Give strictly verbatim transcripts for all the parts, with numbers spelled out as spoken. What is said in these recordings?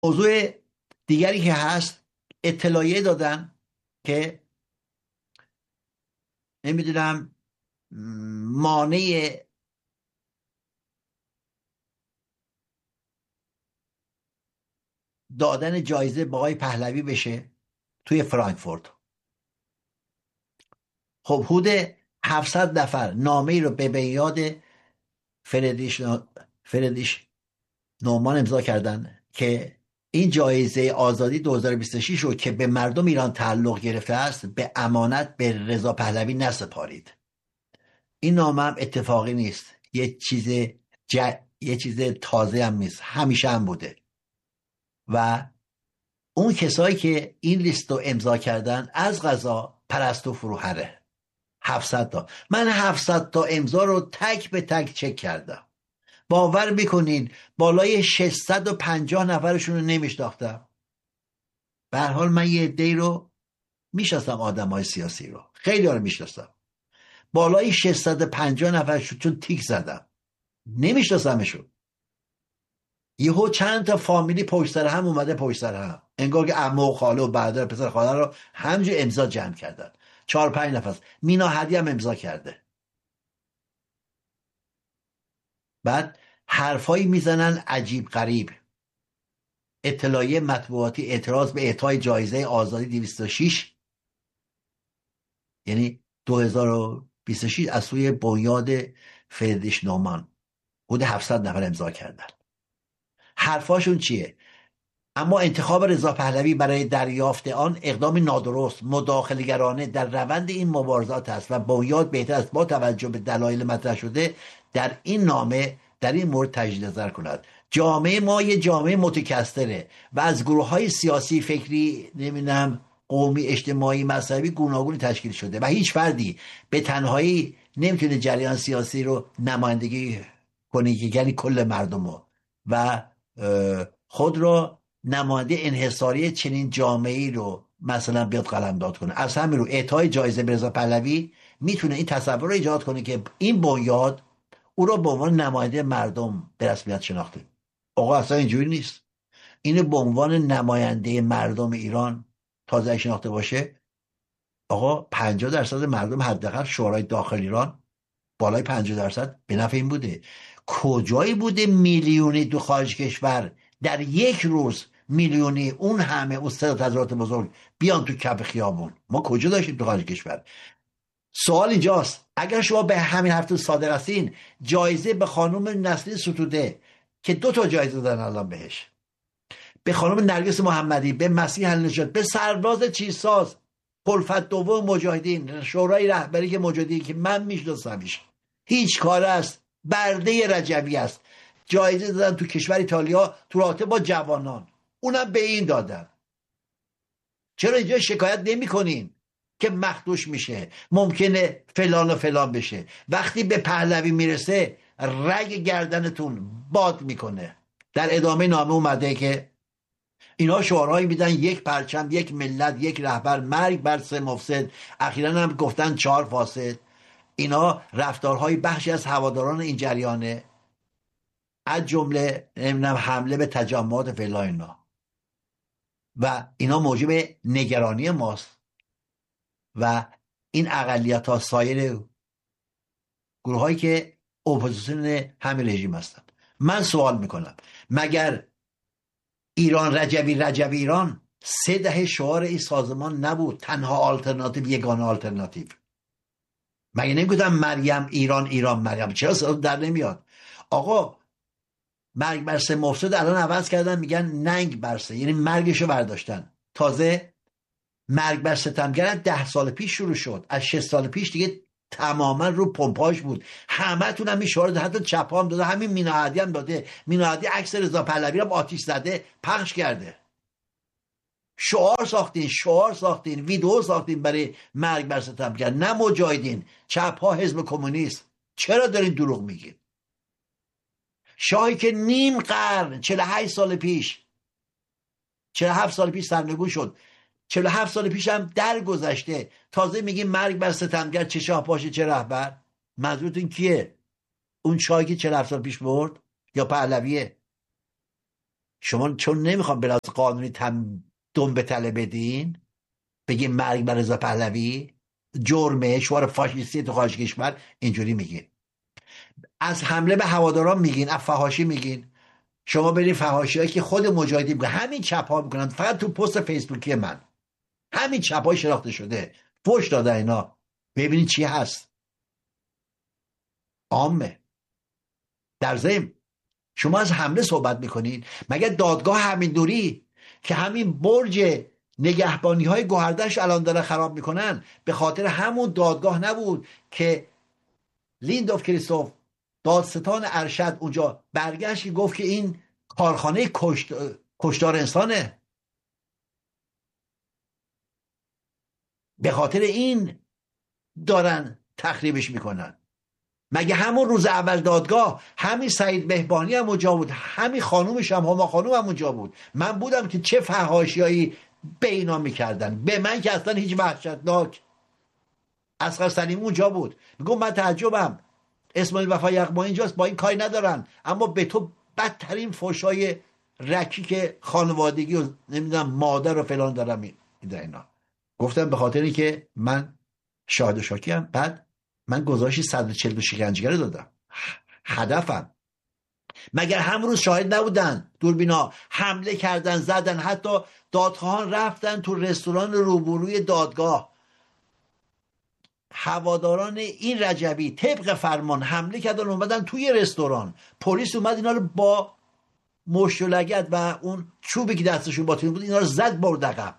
موضوع دیگری که هست، اطلاعیه دادن که نمیدونم مانع دادن جایزه به آقای پهلوی بشه توی فرانکفورت. خب حدود هفتصد نفر نامه ای رو به بیاد فردریش فردریش نومان امضا کردن که این جایزه آزادی دو هزار و بیست و شش رو که به مردم ایران تعلق گرفته است به امانت به رضا پهلوی نسپارید. این نامه هم اتفاقی نیست، یه چیز ج... یه چیز تازه هم نیست، همیشه هم بوده. و اون کسایی که این لیست رو امضا کردن از قضا پرستو فروهره. هفتصد تا، من هفتصد تا امضا رو تک به تک چک کردم. باور میکنین بالای ششصد و پنجاه نفرشون رو نمیشناختم. به هر حال من یه عده‌ای رو میشناسم، آدمای سیاسی رو خیلی ها رو میشناسم. بالای ششصد و پنجاه نفرشون چون تیک زدم نمیشناسمشون. یهو چند تا فامیلی پشت سر هم اومده پشت سر هم، انگار که عمو و خاله و برادر پسر خاله رو همینجور امضا جمع کردن. چهار پنج نفر. مینا هدی هم امضا کرده. بعد حرفایی میزنن عجیب غریب. اطلاعیه مطبوعاتی اعتراض به اعطای جایزه آزادی دویست و شش، یعنی دو هزار و بیست و شش، از سوی بنیاد فردریش نومان. حدود هفتصد نفر امضا کردن. حرفاشون چیه؟ اما انتخاب رضا پهلوی برای دریافت آن اقدام نادرست، مداخله‌گرانه در روند این مبارزات است و بنیاد بهتر است با توجه به دلایل مطرح شده در این نامه در این مورد تجدید نظر کند. جامعه ما یه جامعه متکثره و از گروه‌های سیاسی، فکری، نمیدونم قومی، اجتماعی، مذهبی گوناگونی تشکیل شده و هیچ فردی به تنهایی نمیتونه جریان سیاسی رو نمایندگی کنه، یعنی کل مردم رو و خود رو نماینده انحصاری چنین جامعه‌ای رو مثلا بیاد قلمداد کنه. از همین رو اعطای جایزه به رضا پهلوی میتونه این تصور رو ایجاد کنه که این بنیاد او رو به عنوان نماینده مردم به رسمیت شناخته. آقا اصلا اینجوری نیست. اینو به عنوان نماینده مردم ایران تازه شناخته باشه. آقا پنجاه درصد مردم حداقل شورای داخل ایران، بالای پنجاه درصد به نفع این بوده. کجایی بوده میلیونی تو خارج کشور در یک روز میلیونی اون همه اون سه تظاهرات بزرگ بیان تو کف خیابون؟ ما کجا داشتیم تو خارج کشور؟ سوال اینجاست، اگر شما به همین حرف صادق هستین، جایزه به خانم نسرین ستوده که دو تا جایزه دادن الان بهش، به خانم نرگس محمدی، به مسیح النژاد، به سرباز چیزساز خلفت دوم مجاهدین، شورای رهبری مجاهدین که من میشناسمش، هیچ کار است، برده رجبی است، جایزه دادن تو کشور ایتالیا تو رابطه با جوانان، اونم به این دادن. چرا اینجا شکایت نمی کنین که مخدوش میشه، ممکنه فلان و فلان بشه؟ وقتی به پهلوی میرسه رگ گردنتون باد میکنه. در ادامه نامه اومده که اینا شعارهایی میدن، یک پرچم، یک ملت، یک رهبر، مرگ بر سه مفسد، اخیراً هم گفتن چهار فاسد. اینا رفتارهای بخشی از هواداران این جریانه، از جمله نمیدونم حمله به تجمعات فعلا اینا، و اینا موجب نگرانی ماست و این اقلیت ها، سایر گروه هایی که اپوزیسیون همین رژیم هستند. من سوال میکنم، مگر ایران رجبی رجبی ایران سه دهه شعار این سازمان نبود؟ تنها آلترناتیو، یگانه آلترناتیو. مگه نمیگفتم مریم ایران ایران مریم؟ چرا صدا در نمیاد؟ آقا مرگ بر سه مفسد الان عوض کردن، میگن ننگ بر سه، یعنی مرگشو برداشتن. تازه مرگ بر ستمگر ده سال پیش شروع شد، از شش سال پیش دیگه تماما رو پمپاژ بود. همه تون هم این شعار داده، حتی چپ هم داده، همین مینا هدی هم داده. مینا هدی عکس رضا پهلوی رو آتش زده پخش کرده. شعار ساختین، شعار ساختین، ویدیو ساختین برای مرگ بر ستمگر، نه مجاهدین، چپ ها، حزب کمونیست. چرا دارین دروغ میگین؟ شاهی که نیم قرن، چهل و هشت سال پیش، چهل و هفت سال پیش سرنگون شد، چهل و هفت سال پیش هم در گذشته، تازه میگیم مرگ بر ستمگر، چه شاه پاشه چه رهبر. منظورتون کیه؟ اون شاهی که چهل و هفت سال پیش برد یا پهلویه؟ شما چون نمیخوام به لحاظ قانونی تم دم به تله بدین، بگین مرگ بر رضا پهلوی جرمه، شعار فاشیستی تو خارج کشور اینجوری میگین. از حمله به هواداران میگین، از فحاشی میگین. شما برید فحاشی هایی که خود مجاهدین میگن، همین چپ ها میکنن، فقط تو پست فیسبوکی من همین چپ های شناخته شده فوش دادن اینا. ببینید چی هست، عامه. در ضمن شما از حمله صحبت میکنین، مگر دادگاه همین دوری که همین برج نگهبانی های گوهردش الان داره خراب میکنن، به خاطر همون دادگاه نبود که لیندوف کریستوف دادستان ارشد اونجا برگشت که گفت که این کارخانه کشت... کشتار انسانه؟ به خاطر این دارن تخریبش میکنن. مگه همون روز اول دادگاه همین سعید بهبانی هم اونجا بود، همین خانومش هم هما خانوم هم اونجا بود. من بودم که چه فحاشیایی به اینا میکردن، به من که اصلا هیچ وحشتناک. اصغر سلیمی اونجا بود، میگم من تعجبم اسماعیل وفا یغمایی اینجاست، با این کاری ندارن، اما به تو بدترین فحشای رکی که خانوادگی و نمیدونم مادر و فلان دارم این اینا. گفتم به خاطری که من شاهد و شاکی ام. بعد من گزارش صد و چهل شکنجهگر دادم، هدفم. مگر هم روز شاهد نبودن؟ دوربینا حمله کردن، زدن، حتی دادخواهان رفتن تو رستوران روبروی دادگاه. هواداران این رجبی طبق فرمان حمله کردن، اومدن توی رستوران، پلیس اومد اینا رو با مشت و لگد و اون چوبی که دستشون باطل بود اینا رو زد برد عقب.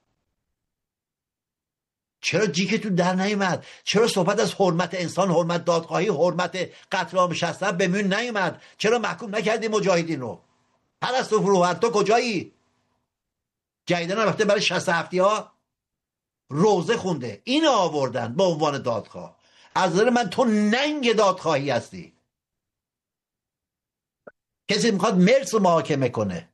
چرا جیکتون در نیومد؟ چرا صحبت از حرمت انسان، حرمت دادخواهی، حرمت قتل عام شصت به میون نیومد؟ چرا محکوم نکردی مجاهدین رو؟ پرستو فروهر تو کجایی؟ جدیدن وقتی برای شصت هفتی ها روزه خونده، اینو آوردن به عنوان دادخواه. از نظر من تو ننگ دادخواهی هستی. کسی میخواد مرس رو محاکمه کنه،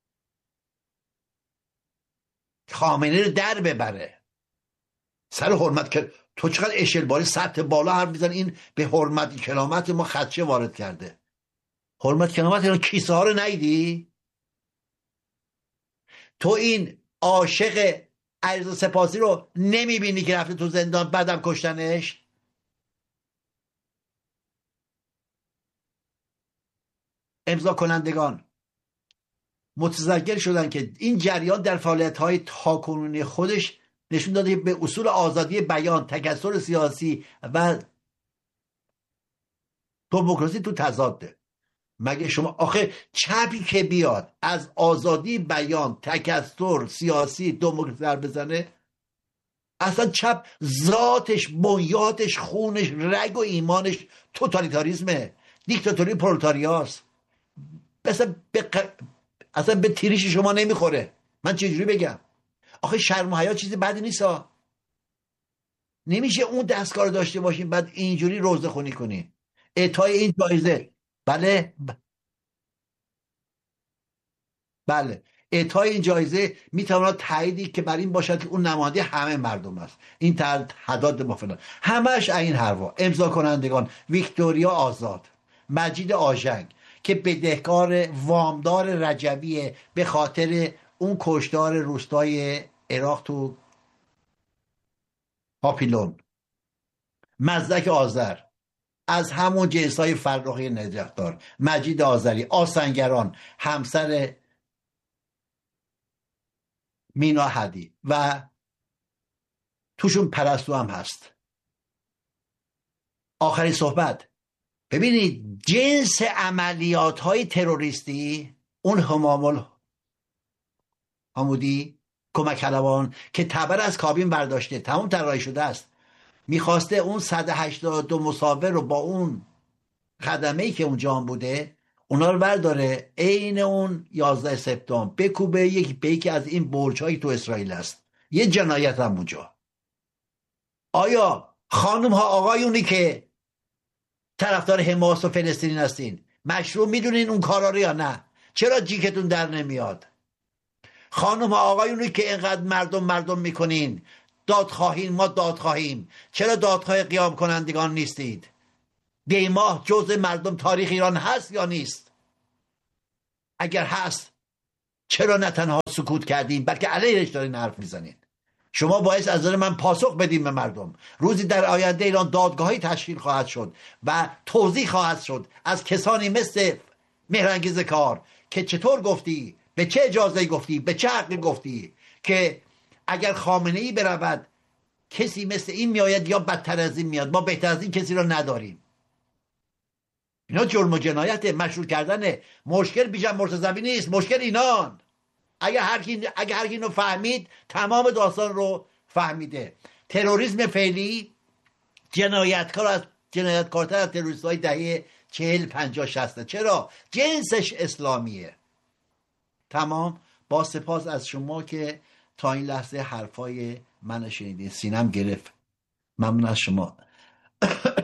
خامنه‌ای رو در ببره سر حرمت. که تو چقدر اشلباری سطح بالا حرف میزن، این به حرمت کرامت ما خدشه وارد کرده. حرمت کرامت اینا کیسه ها رو ندیدی؟ تو این عاشق عریض سپاسی رو نمیبینی که رفته تو زندان بعدم کشتنش؟ امضا کنندگان متذکر شدن که این جریان در فعالیت‌های تاکنونی خودش نشون داده به اصول آزادی بیان، تکثر سیاسی و دموکراسی تو تضاده. مگه شما آخه چپی که بیاد از آزادی بیان، تکثر سیاسی، دموکراسی در بزنه، اصلا چپ ذاتش، بنیادش، خونش، رگ و ایمانش توتالیتاریسمه، دیکتاتوری پرولتاریاست. اصلا به ق... اصلا به تیریش شما نمیخوره. من چجوری بگم؟ آخه شرم و حیا چیزی بدی نیست ها. نمیشه اون دستگاه رو داشته باشیم بعد اینجوری روزه خونی کنی. اعطای این جایزه، بله بله اعطای این جایزه میتواند تاییدی که بر این باشد که اون نماینده همه مردم است، این تعداد ما فلان، همش این حرفا. امضا کنندگان ویکتوریا آزاد، مجید آژنگ که بدهکار وامدار رجبیه به خاطر اون کشتار روستای عراق تو هاپیلون، مزدک آذر از همون جنسای فرخی نجاتدار، مجید آذری، آسنگران همسر مینا هدی و توشون پرستو هم هست. آخرین صحبت. ببینید جنس عملیات های تروریستی، اون همامل حمودی کمک حلوان که تبر از کابین برداشته، تمام طراحی شده است، میخواسته اون صد و هشتاد و دو مصابر رو با اون خدمه‌ای که اونجا هم بوده اونا رو برداره عین اون یازده سپتامبر بکوبه یک به یکی از این برج‌های تو اسرائیل است. یه جنایت هم اونجا. آیا خانم ها آقایونی که طرفدار حماس و فلسطین هستین مشروع میدونین اون کارا رو یا نه؟ چرا جیکتون در نمیاد؟ خانم ها آقایونی که اینقدر مردم مردم میکنین دادخواهین، ما دادخواهیم، چرا دادخواه قیام کنندگان نیستید؟ دیماه جزء مردم تاریخ ایران هست یا نیست؟ اگر هست چرا نه تنها سکوت کردین بلکه علیهش دارین حرف میزنین؟ شما باعث از نظر من پاسخ بدیم به مردم. روزی در آینده ایران دادگاهی تشکیل خواهد شد و توضیح خواهد شد از کسانی مثل مهرانگیز کار که چطور گفتی، به چه اجازه گفتی، به چه حقی گفتی که اگر خامنه ای برود کسی مثل این میآید یا بدتر از این میاد، ما بهتر از این کسی را نداریم. اینا جرم و جنایت مشروع کردن. مشکل بیشتر مرتضوی نیست، مشکل اینان. اگه هر کی اگه هر کی اینو فهمید تمام داستان رو فهمیده. تروریسم فعلی جنایتکار از جنایتکارتر از تروریست‌های دهه چهل پنجاه شصت. چرا؟ جنسش اسلامیه. تمام. با سپاس از شما که تا این لحظه حرفای من شنیدین. سینم گرفت. ممنون از شما.